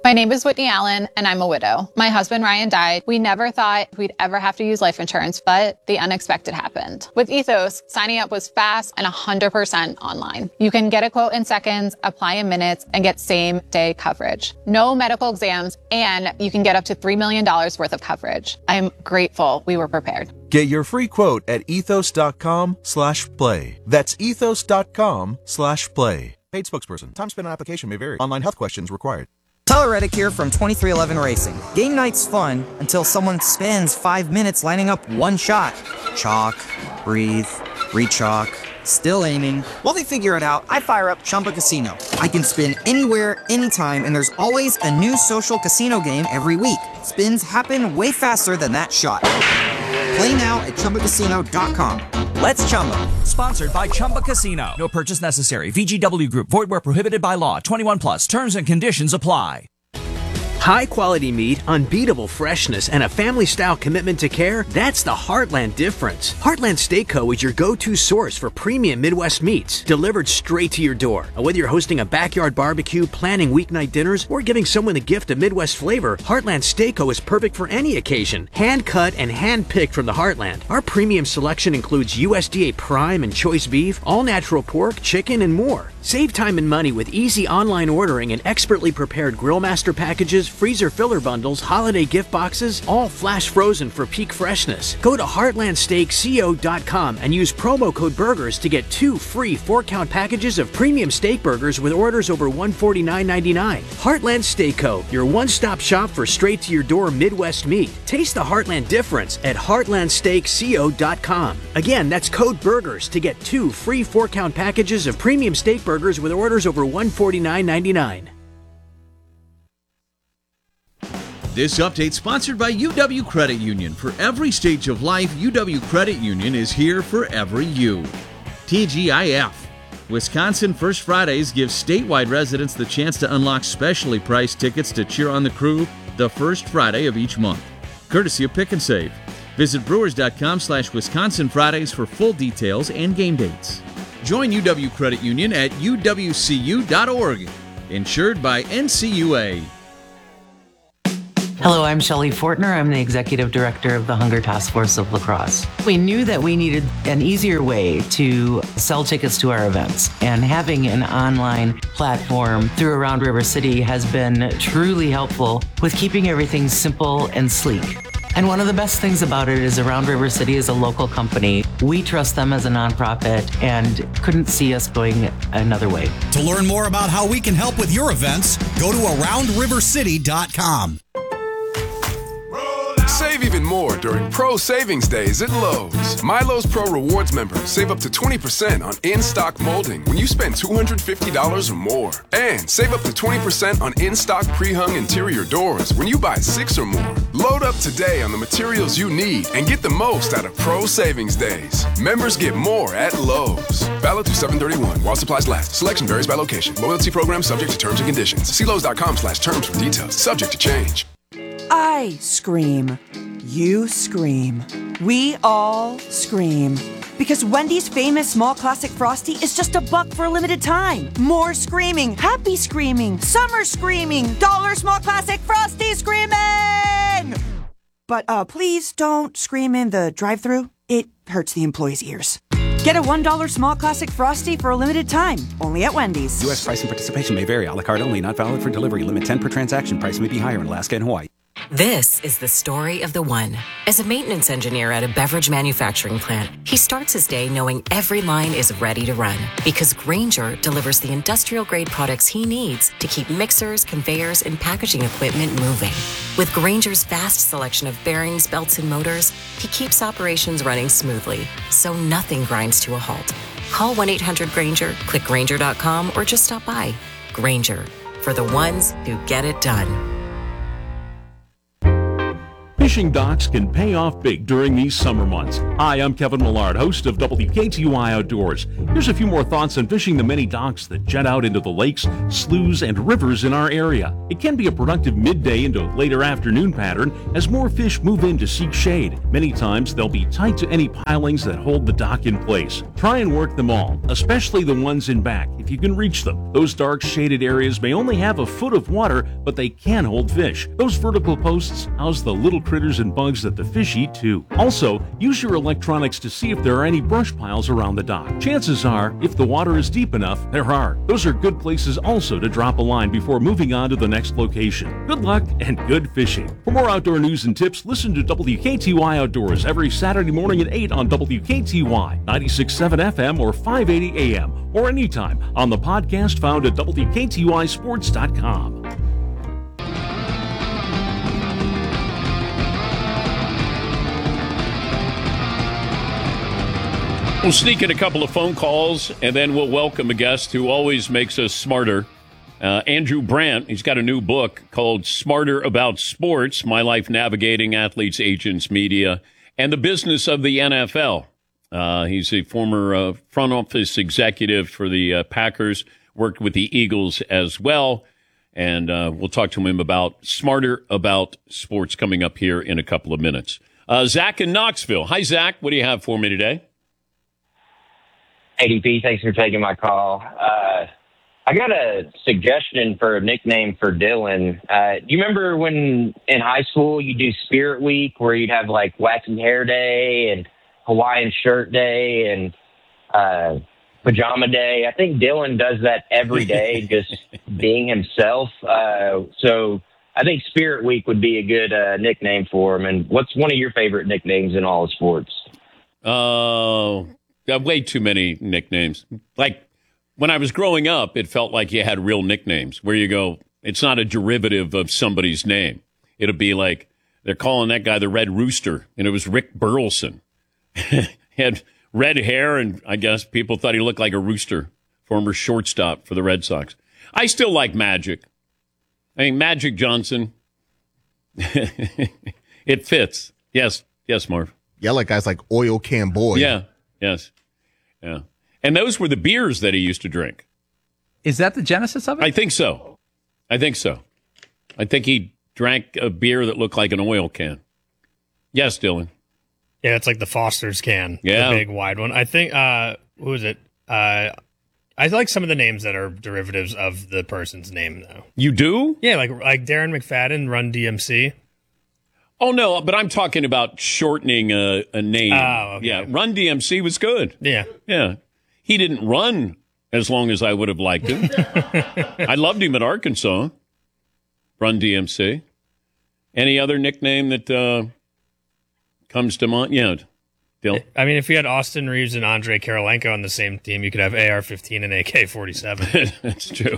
My name is Whitney Allen, and I'm a widow. My husband, Ryan, died. We never thought we'd ever have to use life insurance, but the unexpected happened. With Ethos, signing up was fast and 100% online. You can get a quote in seconds, apply in minutes, and get same-day coverage. No medical exams, and you can get up to $3 million worth of coverage. I'm grateful we were prepared. Get your free quote at ethos.com/play. That's ethos.com/play. Paid spokesperson. Time spent on application may vary. Online health questions required. Tyler Reddick here from 2311 Racing. Game night's fun until someone spends 5 minutes lining up one shot. Chalk, breathe, re-chalk, still aiming. While they figure it out, I fire up Chumba Casino. I can spin anywhere, anytime, and there's always a new social casino game every week. Spins happen way faster than that shot. Play now at ChumbaCasino.com. Let's Chumba. Sponsored by Chumba Casino. No purchase necessary. VGW Group. Void where prohibited by law. 21 plus. Terms and conditions apply. High quality meat, unbeatable freshness, and a family-style commitment to care, that's the Heartland difference. Heartland Steak Co. is your go-to source for premium Midwest meats, delivered straight to your door. And whether you're hosting a backyard barbecue, planning weeknight dinners, or giving someone the gift of Midwest flavor, Heartland Steak Co. is perfect for any occasion. Hand-cut and hand-picked from the Heartland. Our premium selection includes USDA Prime and Choice Beef, all-natural pork, chicken, and more. Save time and money with easy online ordering and expertly prepared Grill Master packages, freezer filler bundles, holiday gift boxes, all flash frozen for peak freshness. Go to heartlandsteakco.com and use promo code BURGERS to get 2 free 4-count packages of premium steak burgers with orders over $149.99. Heartland Steak Co., your one-stop shop for straight-to-your-door Midwest meat. Taste the Heartland difference at heartlandsteakco.com. Again, that's code BURGERS to get 2 free 4-count packages of premium steak burgers with orders over $149.99. This update sponsored by UW Credit Union. For every stage of life, UW Credit Union is here for every you. TGIF. Wisconsin First Fridays gives statewide residents the chance to unlock specially priced tickets to cheer on the crew the first Friday of each month. Courtesy of Pick and Save. Visit brewers.com/Wisconsin Fridays for full details and game dates. Join UW Credit Union at uwcu.org. Insured by NCUA. Hello, I'm Shelley Fortner. I'm the Executive Director of the Hunger Task Force of La Crosse. We knew that we needed an easier way to sell tickets to our events, and having an online platform through Around River City has been truly helpful with keeping everything simple and sleek. And one of the best things about it is Around River City is a local company. We trust them as a nonprofit and couldn't see us going another way. To learn more about how we can help with your events, go to AroundRiverCity.com. Save even more during Pro Savings Days at Lowe's. MyLowe's Pro Rewards members save up to 20% on in-stock molding when you spend $250 or more. And save up to 20% on in-stock pre-hung interior doors when you buy 6 or more. Load up today on the materials you need and get the most out of Pro Savings Days. Members get more at Lowe's. Valid through 7/31 while supplies last. Selection varies by location. Loyalty program subject to terms and conditions. See Lowe's.com/terms for details. Subject to change. I scream. You scream. We all scream. Because Wendy's famous small classic Frosty is just $1 for a limited time. More screaming, happy screaming, summer screaming, dollar small classic Frosty screaming! But please don't scream in the drive-thru. It hurts the employees' ears. Get a $1 small classic Frosty for a limited time, only at Wendy's. U.S. price and participation may vary. A la carte only, not valid for delivery. Limit 10 per transaction. Price may be higher in Alaska and Hawaii. This is the story of the one. As a maintenance engineer at a beverage manufacturing plant, he starts his day knowing every line is ready to run because Grainger delivers the industrial-grade products he needs to keep mixers, conveyors, and packaging equipment moving. With Grainger's vast selection of bearings, belts, and motors, he keeps operations running smoothly, so nothing grinds to a halt. Call 1-800-GRAINGER, click Grainger.com, or just stop by. Grainger, for the ones who get it done. This fishing docks can pay off big during these summer months. Hi, I'm Kevin Millard, host of WKTY Outdoors. Here's a few more thoughts on fishing the many docks that jet out into the lakes, sloughs, and rivers in our area. It can be a productive midday into later afternoon pattern as more fish move in to seek shade. Many times they'll be tight to any pilings that hold the dock in place. Try and work them all, especially the ones in back, if you can reach them. Those dark shaded areas may only have a foot of water, but they can hold fish. Those vertical posts house the little critters and bugs that the fish eat too. Also, use your electronics to see if there are any brush piles around the dock. Chances are, if the water is deep enough, there are. Those are good places also to drop a line before moving on to the next location. Good luck and good fishing. For more outdoor news and tips, listen to WKTY Outdoors every Saturday morning at 8 on WKTY, 96.7 FM or 580 AM, or anytime on the podcast found at WKTYSports.com. We'll sneak in a couple of phone calls, and then we'll welcome a guest who always makes us smarter. Andrew Brandt, he's got a new book called Smarter About Sports, My Life Navigating Athletes, Agents, Media, and the Business of the NFL. He's a former front office executive for the Packers, worked with the Eagles as well, and we'll talk to him about Smarter About Sports coming up here in a couple of minutes. Zach in Knoxville. Hi, Zach. What do you have for me today? ADP, thanks for taking my call. I got a suggestion for a nickname for Dylan. Do you remember when in high school you do Spirit Week where you'd have like Wacky Hair Day and Hawaiian Shirt Day and Pajama Day? I think Dylan does that every day, just being himself. So I think Spirit Week would be a good nickname for him. And what's one of your favorite nicknames in all of sports? Way too many nicknames. Like, when I was growing up, it felt like you had real nicknames where you go, it's not a derivative of somebody's name. It'll be like, they're calling that guy the Red Rooster, and it was Rick Burleson. He had red hair, and I guess people thought he looked like a rooster, former shortstop for the Red Sox. I still like Magic. I mean, Magic Johnson. It fits. Yes, Marv. Yeah, like guys like Oil Can Boy. Yeah, yes. Yeah. And those were the beers that he used to drink. Is that the genesis of it? I think so. I think he drank a beer that looked like an oil can. Yes, Dylan. Yeah, it's like the Foster's can. Yeah. The big wide one. I think, who is it? I like some of the names that are derivatives of the person's name, though. You do? Yeah, like Darren McFadden, Run DMC. Oh, no, but I'm talking about shortening a name. Oh, okay. Yeah, Run DMC was good. Yeah. Yeah. He didn't run as long as I would have liked him. I loved him at Arkansas. Run DMC. Any other nickname that comes to mind? Yeah, Dill. I mean, if you had Austin Reeves and Andre Karolinko on the same team, you could have AR-15 and AK-47. That's true.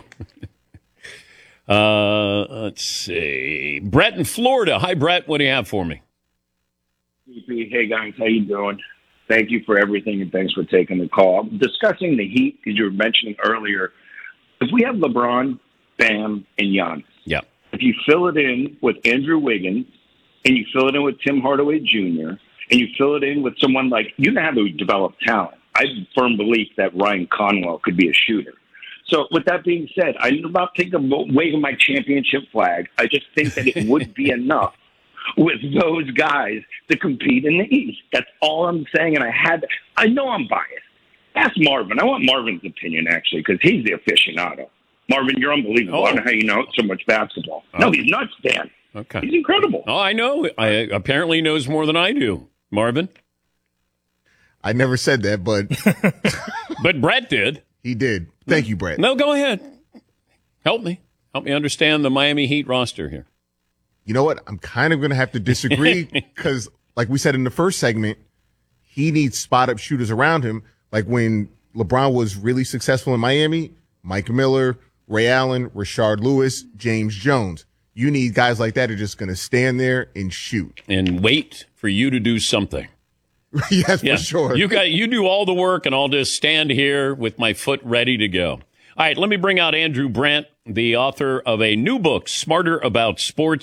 Let's see. Brett in Florida. Hi, Brett. What do you have for me? Hey, guys. How you doing? Thank you for everything, and thanks for taking the call. I'm discussing the Heat, because you were mentioning earlier. If we have LeBron, Bam, and Giannis, yeah. If you fill it in with Andrew Wiggins, and you fill it in with Tim Hardaway Jr., and you fill it in with someone like, you know how to develop talent. I have a firm belief that Ryan Conwell could be a shooter. So with that being said, I'm about to take a wave of my championship flag. I just think that it would be enough with those guys to compete in the East. That's all I'm saying, and I know I'm biased. Ask Marvin. I want Marvin's opinion, actually, because he's the aficionado. Marvin, you're unbelievable. I don't know how you know so much basketball. No, he's nuts, Dan. Okay. He's incredible. Oh, I know. I apparently knows more than I do. Marvin? I never said that, but... But Brett did. He did. Thank you, Brett. No, go ahead. Help me understand the Miami Heat roster here. You know what? I'm kind of going to have to disagree because, like we said in the first segment, he needs spot-up shooters around him. Like when LeBron was really successful in Miami, Mike Miller, Ray Allen, Rashard Lewis, James Jones. You need guys like that who are just going to stand there and shoot. And wait for you to do something. Yes, for sure. You do all the work, and I'll just stand here with my foot ready to go. All right, let me bring out Andrew Brandt, the author of a new book, Smarter About Sports.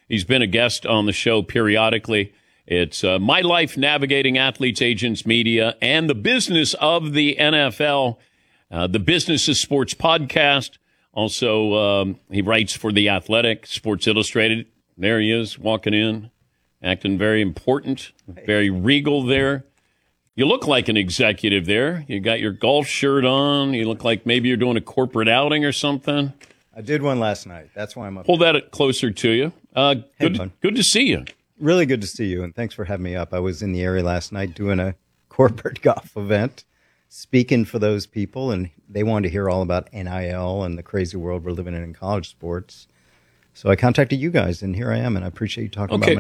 He's been a guest on the show periodically. It's My Life Navigating Athletes, Agents, Media, and the Business of the NFL, the Business of Sports podcast. Also, he writes for The Athletic, Sports Illustrated. There he is, walking in, acting very important, very regal there. You look like an executive there. You got your golf shirt on. You look like maybe you're doing a corporate outing or something. I did one last night. That's why I'm up. Pull that closer to you. Good to see you. Really good to see you, and thanks for having me up. I was in the area last night doing a corporate golf event, speaking for those people, and they wanted to hear all about NIL and the crazy world we're living in college sports. So I contacted you guys, and here I am, and I appreciate you talking about my